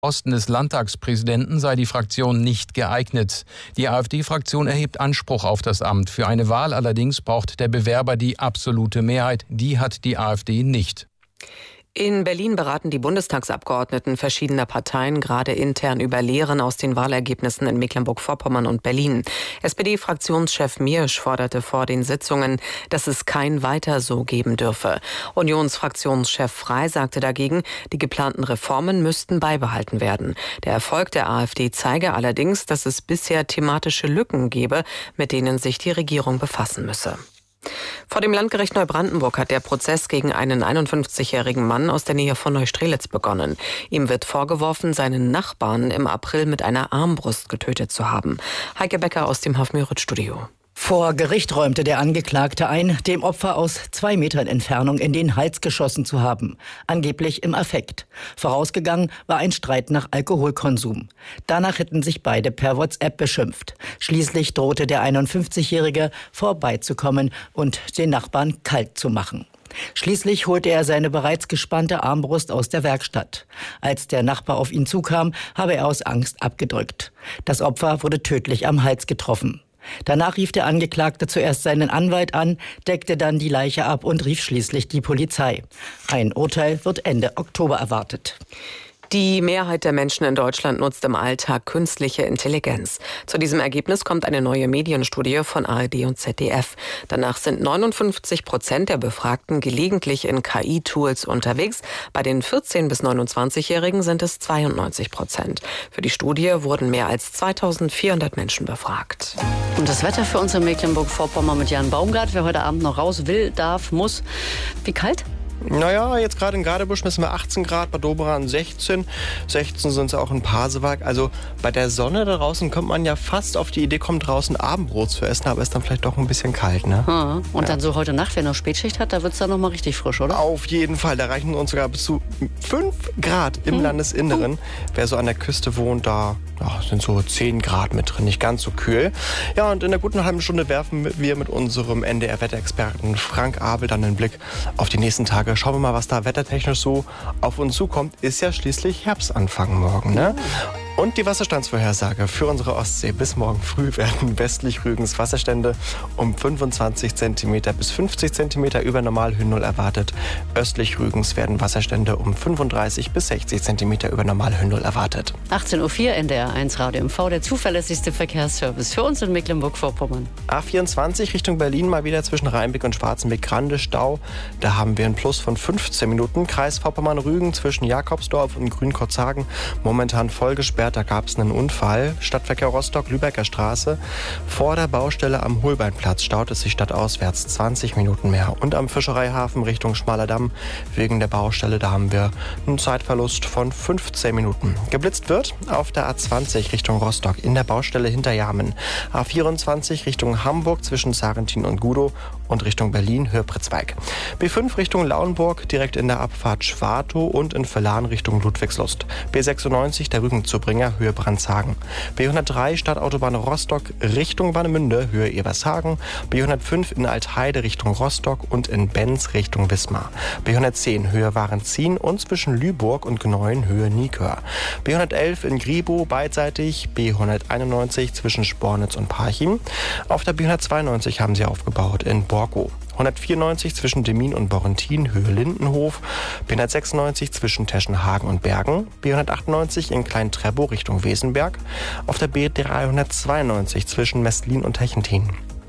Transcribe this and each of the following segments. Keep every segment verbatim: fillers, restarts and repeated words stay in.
Posten des Landtagspräsidenten sei die Fraktion nicht geeignet. Die AfD-Fraktion erhebt Anspruch auf das Amt. Für eine Wahl allerdings braucht der Bewerber die absolute Mehrheit. Die hat die AfD nicht. In Berlin beraten die Bundestagsabgeordneten verschiedener Parteien gerade intern über Lehren aus den Wahlergebnissen in Mecklenburg-Vorpommern und Berlin. S P D-Fraktionschef Miersch forderte vor den Sitzungen, dass es kein Weiter so geben dürfe. Unionsfraktionschef Frey sagte dagegen, die geplanten Reformen müssten beibehalten werden. Der Erfolg der AfD zeige allerdings, dass es bisher thematische Lücken gebe, mit denen sich die Regierung befassen müsse. Vor dem Landgericht Neubrandenburg hat der Prozess gegen einen einundfünfzigjährigen Mann aus der Nähe von Neustrelitz begonnen. Ihm wird vorgeworfen, seinen Nachbarn im April mit einer Armbrust getötet zu haben. Heike Becker aus dem Hafmüritz-Studio. Vor Gericht räumte der Angeklagte ein, dem Opfer aus zwei Metern Entfernung in den Hals geschossen zu haben. Angeblich im Affekt. Vorausgegangen war ein Streit nach Alkoholkonsum. Danach hätten sich beide per WhatsApp beschimpft. Schließlich drohte der einundfünfzigjährige vorbeizukommen und den Nachbarn kalt zu machen. Schließlich holte er seine bereits gespannte Armbrust aus der Werkstatt. Als der Nachbar auf ihn zukam, habe er aus Angst abgedrückt. Das Opfer wurde tödlich am Hals getroffen. Danach rief der Angeklagte zuerst seinen Anwalt an, deckte dann die Leiche ab und rief schließlich die Polizei. Ein Urteil wird Ende Oktober erwartet. Die Mehrheit der Menschen in Deutschland nutzt im Alltag künstliche Intelligenz. Zu diesem Ergebnis kommt eine neue Medienstudie von A R D und Z D F. Danach sind neunundfünfzig Prozent der Befragten gelegentlich in K I-Tools unterwegs. Bei den vierzehn- bis neunundzwanzigjährigen sind es zweiundneunzig Prozent. Für die Studie wurden mehr als zweitausendvierhundert Menschen befragt. Und das Wetter für uns in Mecklenburg-Vorpommern mit Jan Baumgart. Wer heute Abend noch raus will, darf, muss. Wie kalt? Naja, jetzt gerade in Gadebusch messen wir achtzehn Grad, bei Doberan sechzehn. sechzehn sind es auch in Pasewalk. Also bei der Sonne da draußen kommt man ja fast auf die Idee, kommt draußen Abendbrot zu essen, aber ist dann vielleicht doch ein bisschen kalt, ne? Hm. Und ja. Dann so heute Nacht, wer noch Spätschicht hat, da wird es dann noch mal richtig frisch, oder? Auf jeden Fall, da reichen uns sogar bis zu fünf Grad im hm. Landesinneren. Hm. Wer so an der Küste wohnt, da ja, sind so zehn Grad mit drin, nicht ganz so kühl. Ja, und in einer guten halben Stunde werfen wir mit unserem N D R-Wetterexperten Frank Abel dann einen Blick auf die nächsten Tage. Schauen wir mal, was da wettertechnisch so auf uns zukommt. Ist ja schließlich Herbstanfang morgen, ne? Und die Wasserstandsvorhersage für unsere Ostsee. Bis morgen früh werden westlich Rügens Wasserstände um fünfundzwanzig Zentimeter bis fünfzig Zentimeter über Normalhöhen Null erwartet. Östlich Rügens werden Wasserstände um fünfunddreißig bis sechzig Zentimeter über Normalhöhen Null erwartet. achtzehn Uhr vier N D R eins Radio M V, der zuverlässigste Verkehrsservice für uns in Mecklenburg-Vorpommern. A vierundzwanzig Richtung Berlin mal wieder zwischen Rheinbeck und Schwarzenbeck Grande Stau. Da haben wir einen Plus von fünfzehn Minuten. Kreis Vorpommern-Rügen zwischen Jakobsdorf und Grünkotzhagen momentan voll gesperrt. Da gab es einen Unfall. Stadtverkehr Rostock, Lübecker Straße. Vor der Baustelle am Holbeinplatz staut es sich stadtauswärts zwanzig Minuten mehr. Und am Fischereihafen Richtung Schmaler Damm wegen der Baustelle, da haben wir einen Zeitverlust von fünfzehn Minuten. Geblitzt wird auf der A zwanzig Richtung Rostock in der Baustelle hinter Jamen. A vierundzwanzig Richtung Hamburg zwischen Sarrentin und Gudow und Richtung Berlin Höhe-Pritzwalk. B fünf Richtung Lauenburg direkt in der Abfahrt Schwartow und in Verlan Richtung Ludwigslust. B sechsundneunzig der Rügenzubringer Höhe Brandhagen. B hundertdrei Stadtautobahn Rostock Richtung Warnemünde Höhe Ebershagen. B hundertfünf in Altheide Richtung Rostock und in Benz Richtung Wismar. B hundertzehn Höhe Warenzien und zwischen Lüburg und Gneuen Höhe Niekör. B hundertelf in Griebow beidseitig. B hunderteinundneunzig zwischen Spornitz und Parchim. Auf der B hundertzweiundneunzig haben sie aufgebaut in Borkow. hundertvierundneunzig zwischen Demmin und Borrentin, Höhe Lindenhof. B hundertsechsundneunzig zwischen Teschenhagen und Bergen. B hundertachtundneunzig in Klein-Treppow Richtung Wesenberg. Auf der B dreihundertzweiundneunzig zwischen Mestlin und Techentin.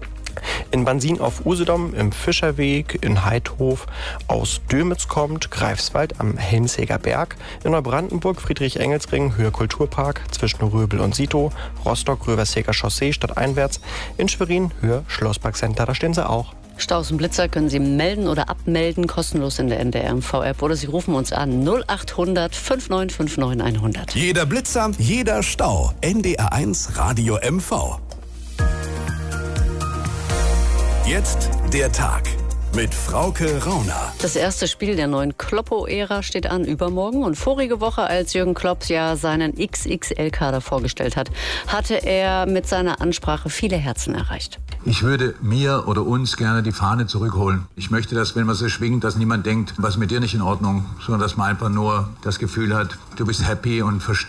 In Bansin auf Usedom, im Fischerweg, in Heidhof, aus Dömitz kommt, Greifswald am Helmseger Berg, in Neubrandenburg Friedrich-Engels-Ring, Höhe Kulturpark, zwischen Röbel und Sito, Rostock, Röverseger Chaussee, stadteinwärts, in Schwerin, Höhe Schlosspark Center, da stehen sie auch. Staus und Blitzer können Sie melden oder abmelden, kostenlos in der N D R M V-App. Oder Sie rufen uns an null achthundert fünfundneunzig neunundfünfzig hundert. Jeder Blitzer, jeder Stau. N D R eins Radio M V. Jetzt der Tag mit Frauke Rauner. Das erste Spiel der neuen Kloppo-Ära steht an übermorgen. Und vorige Woche, als Jürgen Klopp ja seinen X X L-Kader vorgestellt hat, hatte er mit seiner Ansprache viele Herzen erreicht. Ich würde mir oder uns gerne die Fahne zurückholen. Ich möchte, dass, wenn man sie schwingt, dass niemand denkt, was mit dir nicht in Ordnung, sondern dass man einfach nur das Gefühl hat, du bist happy und verstehst.